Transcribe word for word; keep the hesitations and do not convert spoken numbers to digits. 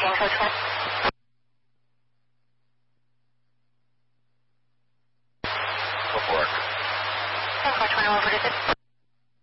King Coach one. Go for it. King Coach one, over to